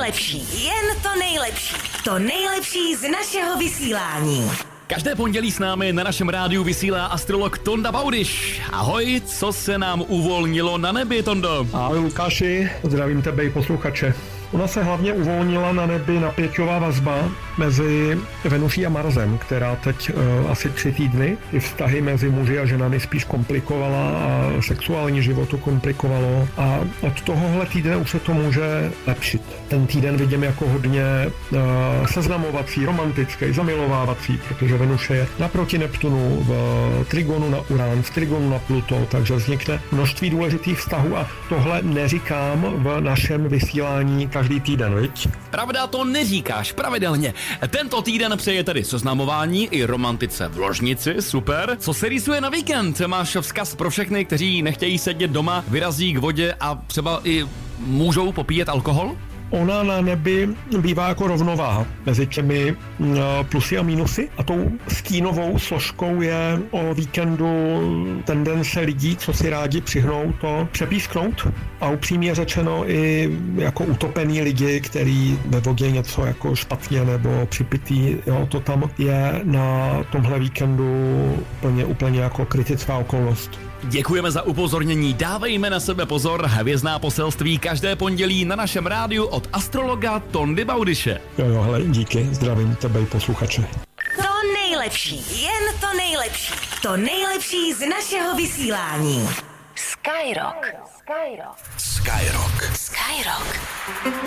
nejlepší, jen to nejlepší. To nejlepší z našeho vysílání. Každé pondělí s námi na našem rádiu vysílá astrolog Tonda Baudyš. Ahoj, co se nám uvolnilo na nebi, Tondo? Ahoj Lukáši, zdravím tebe i posluchače. Ona se hlavně uvolnila na nebi napěťová vazba mezi Venuší a Marsem, která teď asi 3 týdny ty vztahy mezi muži a ženami spíš komplikovala a sexuální životu komplikovalo a od tohohle týdne už se to může lepšit. Ten týden vidím jako hodně seznamovací, romantický, zamilovávací, protože Venuše je naproti Neptunu, v trigonu na Urán, v trigonu na Pluto, takže vznikne množství důležitých vztahů a tohle neříkám v našem vysílání každý týden, viď? Pravda, to neříkáš pravidelně. Tento týden přeje tedy seznamování i romantice v ložnici, super. Co se rýsuje na víkend? Máš vzkaz pro všechny, kteří nechtějí sedět doma, vyrazí k vodě a třeba i můžou popíjet alkohol? Ona na nebi bývá jako rovnováha mezi těmi plusy a mínusy a tou stínovou složkou je o víkendu tendence lidí, co si rádi přihnou to přepísknout a upřímně řečeno i jako utopený lidi, který ve vodě něco jako špatně nebo připitý, jo, to tam je na tomhle víkendu úplně jako kritická okolnost. Děkujeme za upozornění, dávejme na sebe pozor, hvězdná poselství každé pondělí na našem rádiu od astrologa Tondy Baudyše. Jo, hele, díky, zdravím tebe i posluchače. To nejlepší, jen to nejlepší. To nejlepší z našeho vysílání. Skyrock. Skyrock.